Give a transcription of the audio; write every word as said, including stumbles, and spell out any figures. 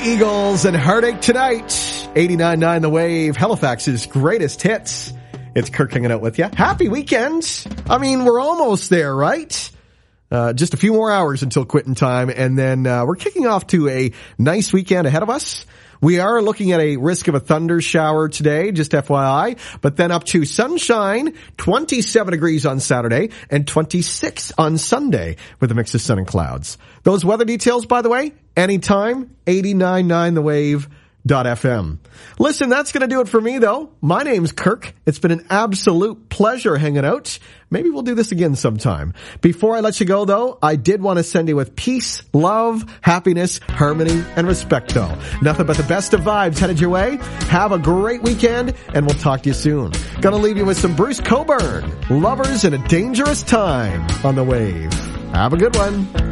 Eagles and Heartache tonight. eighty-nine point nine The Wave, Halifax's greatest hits. It's Kirk hanging out with you. Happy weekend. I mean, we're almost there, right? Uh, just a few more hours until quitting time, and then uh, we're kicking off to a nice weekend ahead of us. We are looking at a risk of a thunder shower today, just F Y I, but then up to sunshine, twenty-seven degrees on Saturday, and twenty-six on Sunday with a mix of sun and clouds. Those weather details, by the way, anytime, eighty-nine point nine the wave dot f m. Listen, that's going to do it for me, though. My name's Kirk. It's been an absolute pleasure hanging out. Maybe we'll do this again sometime. Before I let you go, though, I did want to send you with peace, love, happiness, harmony, and respect, though. Nothing but the best of vibes headed your way. Have a great weekend, and we'll talk to you soon. Gonna leave you with some Bruce Cockburn, Lovers in a Dangerous Time on The Wave. Have a good one.